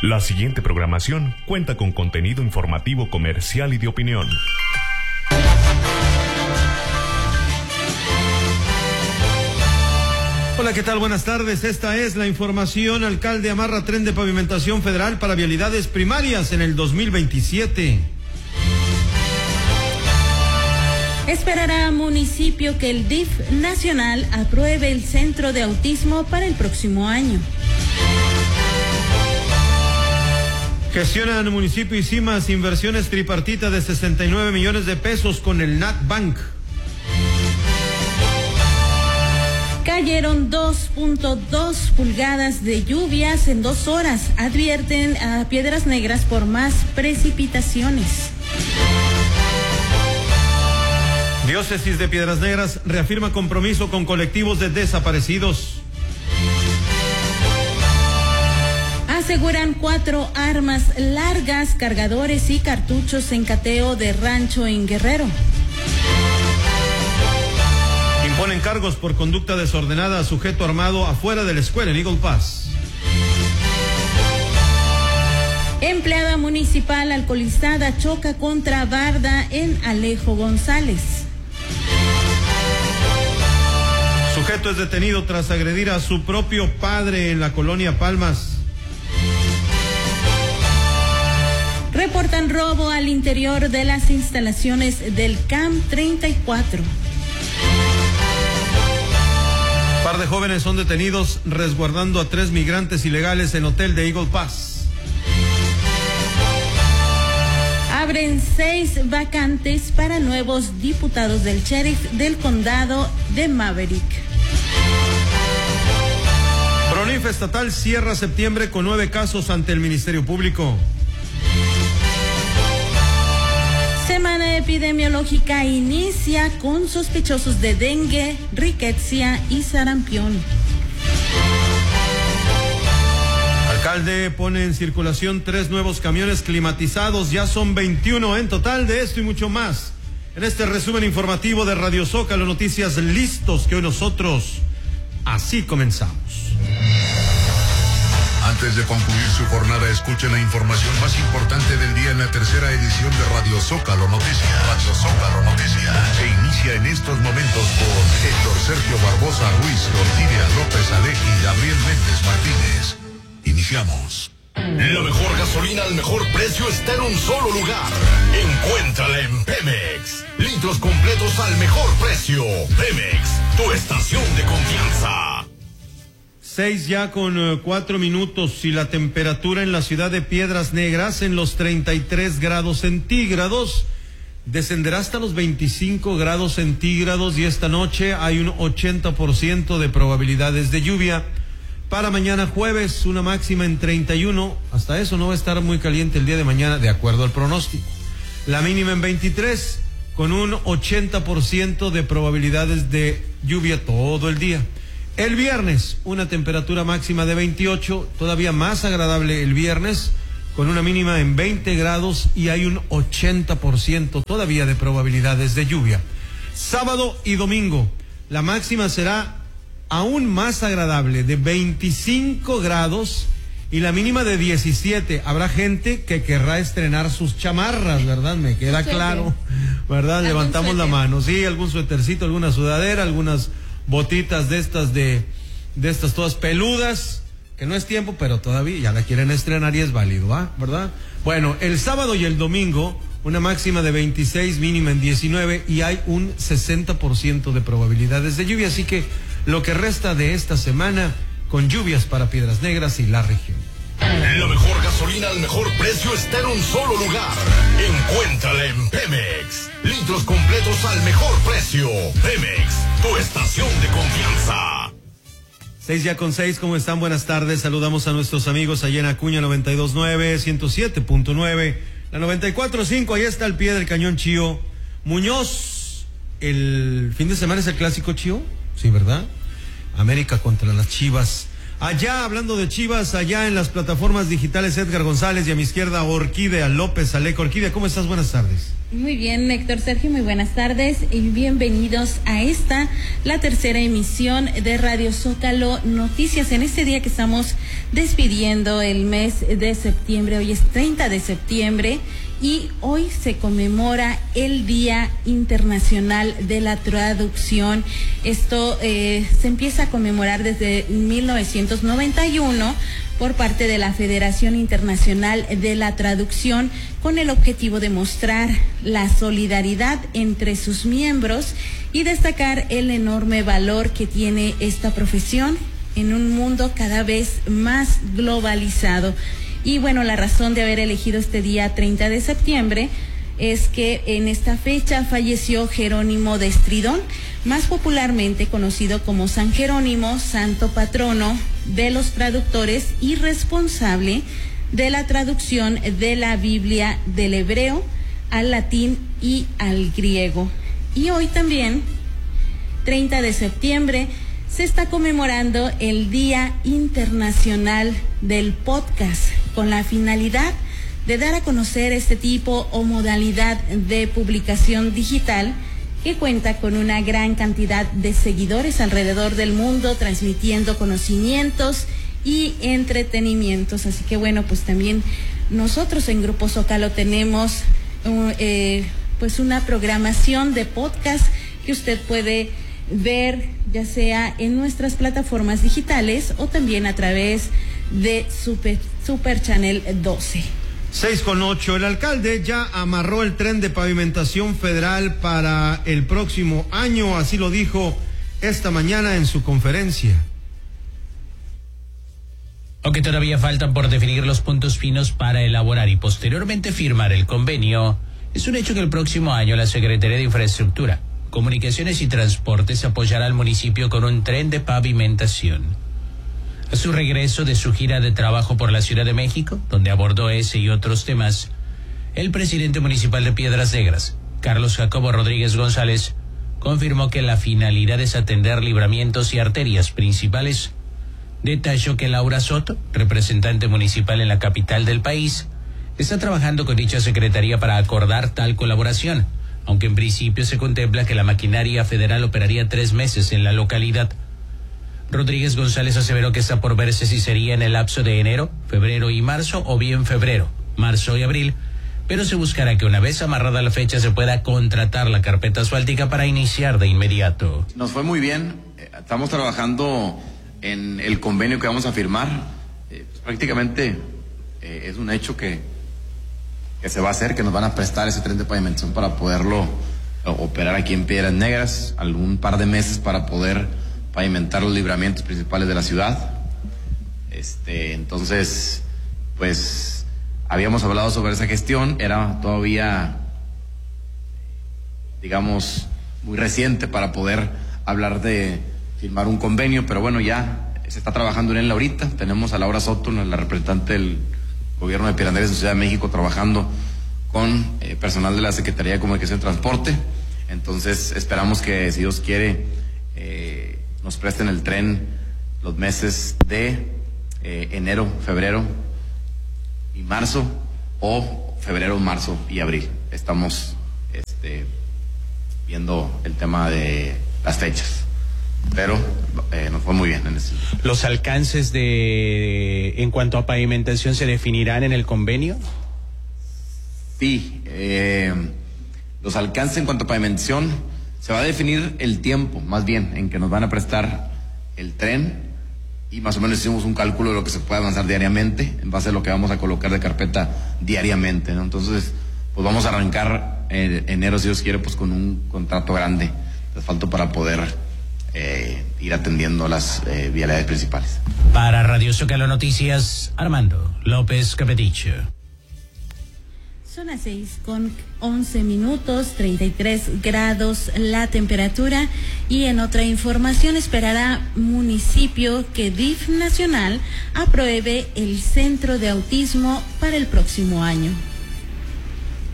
La siguiente programación cuenta con contenido informativo, comercial y de opinión. Hola, ¿qué tal? Buenas tardes. Esta es la información. Alcalde amarra tren de pavimentación federal para vialidades primarias en el 2027. Esperará municipio que el DIF nacional apruebe el centro de autismo para el próximo año. Gestionan municipio y CIMAS inversiones tripartita de 69 millones de pesos con el NatBank. Cayeron 2.2 pulgadas de lluvias en 2 horas. Advierten a Piedras Negras por más precipitaciones. Diócesis de Piedras Negras reafirma compromiso con colectivos de desaparecidos. Aseguran 4 armas largas, cargadores y cartuchos en cateo de rancho en Guerrero. Imponen cargos por conducta desordenada a sujeto armado afuera de la escuela en Eagle Pass. Empleada municipal alcoholizada choca contra barda en Alejo González. Sujeto es detenido tras agredir a su propio padre en la colonia Palmas. Reportan robo al interior de las instalaciones del CAM 34. Par de jóvenes son detenidos resguardando a 3 migrantes ilegales en hotel de Eagle Pass. Abren 6 vacantes para nuevos diputados del sheriff del condado de Maverick. PRONIF estatal cierra septiembre con 9 casos ante el Ministerio Público. Semana epidemiológica inicia con sospechosos de dengue, riqueza y sarampión. Alcalde pone en circulación 3 nuevos camiones climatizados, ya son 21 en total. De esto y mucho más en este resumen informativo de Radio Zócalo Noticias, listos que hoy nosotros así comenzamos. Antes de concluir su jornada, escuchen la información más importante del día en la tercera edición de Radio Zócalo Noticias. Radio Zócalo Noticias se inicia en estos momentos con Héctor Sergio Barbosa Ruiz, Ortilia López Aleji y Gabriel Méndez Martínez. Iniciamos. La mejor gasolina al mejor precio está en un solo lugar. Encuéntrala en Pemex. Litros completos al mejor precio. Pemex, tu estación de confianza. 6 ya con 4 minutos y la temperatura en la ciudad de Piedras Negras en los 33 grados centígrados. Descenderá hasta los 25 grados centígrados y esta noche hay un 80% de probabilidades de lluvia. Para mañana jueves, una máxima en 31. Hasta eso no va a estar muy caliente el día de mañana, de acuerdo al pronóstico. La mínima en 23, con un 80% de probabilidades de lluvia todo el día. El viernes, una temperatura máxima de 28, todavía más agradable el viernes, con una mínima en 20 grados y hay un 80% todavía de probabilidades de lluvia. Sábado y domingo, la máxima será aún más agradable, de 25 grados y la mínima de 17. Habrá gente que querrá estrenar sus chamarras, ¿verdad? Me queda claro, ¿verdad? Levantamos la mano. Sí, algún suétercito, alguna sudadera, algunas botitas de estas todas peludas, que no es tiempo, pero todavía ya la quieren estrenar y es válido, ¿verdad? Bueno, el sábado y el domingo, una máxima de 26, mínima en 19 y hay un 60% de probabilidades de lluvia, así que lo que resta de esta semana con lluvias para Piedras Negras y la región. La mejor gasolina al mejor precio está en un solo lugar. Encuéntrala en Pemex. Litros completos al mejor precio. Pemex, tu estación de confianza. 6 ya con 6, ¿cómo están? Buenas tardes. Saludamos a nuestros amigos allá en Acuña 92.9, 107.9, la 94.5. Ahí está al pie del cañón Chío. Muñoz, el fin de semana es el clásico, Chío. Sí, ¿verdad? América contra las Chivas. Allá, hablando de Chivas, allá en las plataformas digitales, Edgar González, y a mi izquierda, Orquídea López Aleco. Orquídea, ¿cómo estás? Buenas tardes. Muy bien, Héctor Sergio, muy buenas tardes y bienvenidos a la tercera emisión de Radio Zócalo Noticias. En este día que estamos despidiendo el mes de septiembre, hoy es 30 de septiembre y hoy se conmemora el Día Internacional de la Traducción. Esto se empieza a conmemorar desde 1991 por parte de la Federación Internacional de la Traducción, con el objetivo de mostrar la solidaridad entre sus miembros y destacar el enorme valor que tiene esta profesión en un mundo cada vez más globalizado. Y bueno, la razón de haber elegido este día 30 de septiembre es que en esta fecha falleció Jerónimo de Estridón, más popularmente conocido como San Jerónimo, santo patrono de los traductores y responsable de la traducción de la Biblia del hebreo al latín y al griego. Y hoy también, 30 de septiembre, se está conmemorando el Día Internacional del Podcast, con la finalidad de dar a conocer este tipo o modalidad de publicación digital que cuenta con una gran cantidad de seguidores alrededor del mundo, transmitiendo conocimientos y entretenimientos. Así que bueno, pues también nosotros en Grupo Zócalo tenemos pues una programación de podcast que usted puede ver ya sea en nuestras plataformas digitales o también a través de Super Channel 12. 6:08, el alcalde ya amarró el tren de pavimentación federal para el próximo año, así lo dijo esta mañana en su conferencia. Aunque todavía faltan por definir los puntos finos para elaborar y posteriormente firmar el convenio, es un hecho que el próximo año la Secretaría de Infraestructura, Comunicaciones y Transportes apoyará al municipio con un tren de pavimentación. A su regreso de su gira de trabajo por la Ciudad de México, donde abordó ese y otros temas, el presidente municipal de Piedras Negras, Carlos Jacobo Rodríguez González, confirmó que la finalidad es atender libramientos y arterias principales. Detalló que Laura Soto, representante municipal en la capital del país, está trabajando con dicha secretaría para acordar tal colaboración, aunque en principio se contempla que la maquinaria federal operaría 3 meses en la localidad. Rodríguez González aseveró que está por verse si sería en el lapso de enero, febrero y marzo o bien febrero, marzo y abril, pero se buscará que una vez amarrada la fecha se pueda contratar la carpeta asfáltica para iniciar de inmediato. Nos fue muy bien, estamos trabajando en el convenio que vamos a firmar, prácticamente es un hecho que se va a hacer, que nos van a prestar ese tren de pavimentación para poderlo operar aquí en Piedras Negras, algún par de meses para poder pavimentar los libramientos principales de la ciudad. Entonces, pues habíamos hablado sobre esa gestión, era todavía, digamos, muy reciente para poder hablar de firmar un convenio, pero bueno, ya se está trabajando en él ahorita. Tenemos a Laura Soto, la representante del gobierno de Piedras Negras de Ciudad de México, trabajando con personal de la Secretaría de Comunicación y Transporte. Entonces esperamos que, si Dios quiere, nos presten el tren los meses de enero, febrero y marzo, o febrero, marzo y abril. Estamos viendo el tema de las fechas, pero nos fue muy bien en ese sentido. ¿Los alcances en cuanto a pavimentación se definirán en el convenio? Sí, los alcances en cuanto a pavimentación se va a definir el tiempo, más bien, en que nos van a prestar el tren, y más o menos hicimos un cálculo de lo que se puede avanzar diariamente en base a lo que vamos a colocar de carpeta diariamente, ¿no? Entonces, pues vamos a arrancar en enero, si Dios quiere, pues con un contrato grande de asfalto para poder ir atendiendo las vialidades principales. Para Radio Zócalo Noticias, Armando López Capeticho. Son las 6:11, 33 grados la temperatura. Y en otra información, esperará municipio que DIF Nacional apruebe el centro de autismo para el próximo año.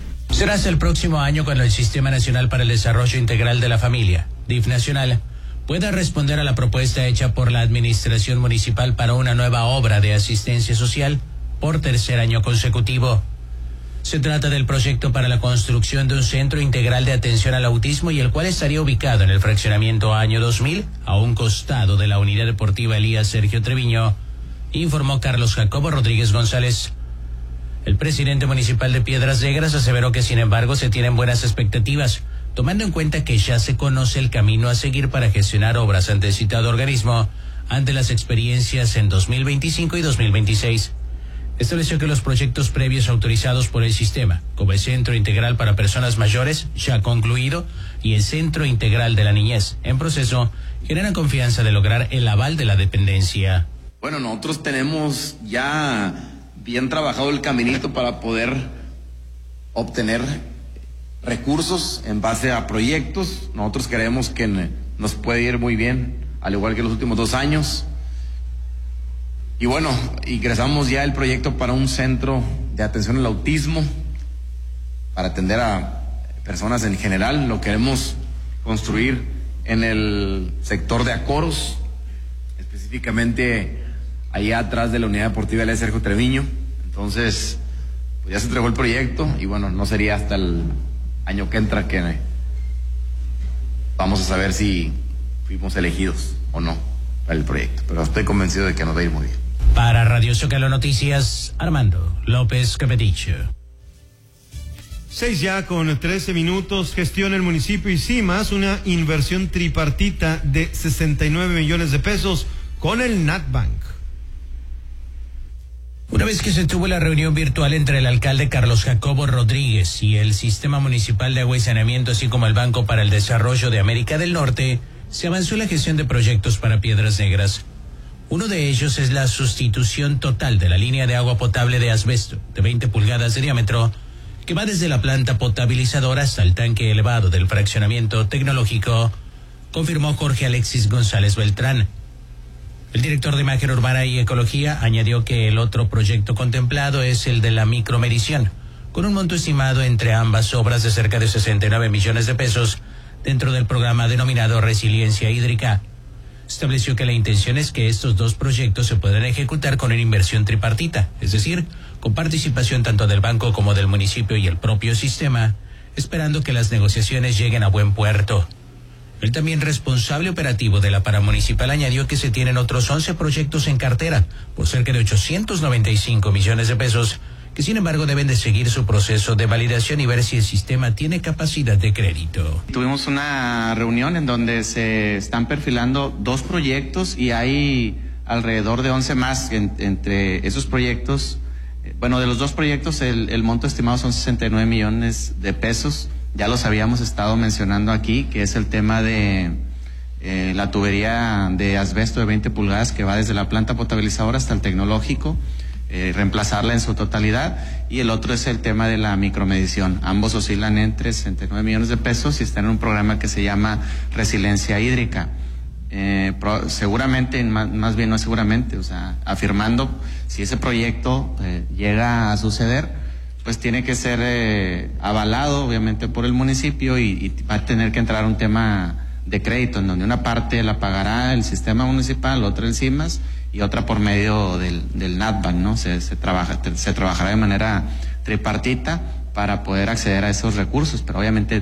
Será hasta el próximo año cuando el Sistema Nacional para el Desarrollo Integral de la Familia, DIF Nacional, pueda responder a la propuesta hecha por la Administración Municipal para una nueva obra de asistencia social por tercer año consecutivo. Se trata del proyecto para la construcción de un centro integral de atención al autismo y el cual estaría ubicado en el fraccionamiento Año 2000, a un costado de la Unidad Deportiva Elías Sergio Treviño, informó Carlos Jacobo Rodríguez González. El presidente municipal de Piedras Negras aseveró que sin embargo se tienen buenas expectativas, tomando en cuenta que ya se conoce el camino a seguir para gestionar obras ante el citado organismo ante las experiencias en 2025 y 2026. Estableció que los proyectos previos autorizados por el sistema, como el Centro Integral para Personas Mayores, ya concluido, y el Centro Integral de la Niñez, en proceso, generan confianza de lograr el aval de la dependencia. Bueno, nosotros tenemos ya bien trabajado el caminito para poder obtener recursos en base a proyectos. Nosotros creemos que nos puede ir muy bien, al igual que los últimos 2 años. Y bueno, ingresamos ya el proyecto para un centro de atención al autismo, para atender a personas en general. Lo queremos construir en el sector de Acoros, específicamente allá atrás de la Unidad Deportiva Elías Sergio Treviño. Entonces, pues ya se entregó el proyecto y bueno, no sería hasta el año que entra que vamos a saber si fuimos elegidos o no para el proyecto, pero estoy convencido de que nos va a ir muy bien. Para Radio Zócalo Noticias, Armando López Capeticho. 6 ya con 13 minutos. Gestiona el municipio y CIMAS una inversión tripartita de 69 millones de pesos con el NatBank. Una vez que se tuvo la reunión virtual entre el alcalde Carlos Jacobo Rodríguez y el Sistema Municipal de Agua y Saneamiento, así como el Banco para el Desarrollo de América del Norte, se avanzó en la gestión de proyectos para Piedras Negras. Uno de ellos es la sustitución total de la línea de agua potable de asbesto de 20 pulgadas de diámetro que va desde la planta potabilizadora hasta el tanque elevado del fraccionamiento tecnológico, confirmó Jorge Alexis González Beltrán. El director de Imagen Urbana y Ecología añadió que el otro proyecto contemplado es el de la micromedición, con un monto estimado entre ambas obras de cerca de 69 millones de pesos dentro del programa denominado Resiliencia Hídrica. Estableció que la intención es que estos 2 proyectos se puedan ejecutar con una inversión tripartita, es decir, con participación tanto del banco como del municipio y el propio sistema, esperando que las negociaciones lleguen a buen puerto. El también responsable operativo de la paramunicipal añadió que se tienen otros 11 proyectos en cartera por cerca de 895 millones de pesos, que sin embargo deben de seguir su proceso de validación y ver si el sistema tiene capacidad de crédito. Tuvimos una reunión en donde se están perfilando 2 proyectos y hay alrededor de 11 más entre esos proyectos. Bueno, de los 2 proyectos el monto estimado son 69 millones de pesos. Ya los habíamos estado mencionando aquí, que es el tema de la tubería de asbesto de 20 pulgadas que va desde la planta potabilizadora hasta el tecnológico. Reemplazarla en su totalidad, y el otro es el tema de la micromedición. Ambos oscilan entre 69 millones de pesos y están en un programa que se llama Resiliencia Hídrica. Seguramente, más bien no seguramente, o sea, afirmando, si ese proyecto llega a suceder, pues tiene que ser avalado obviamente por el municipio y va a tener que entrar un tema de crédito en donde una parte la pagará el sistema municipal, otra el CIMAS y otra por medio del NatBank, ¿no? Se trabajará de manera tripartita para poder acceder a esos recursos, pero obviamente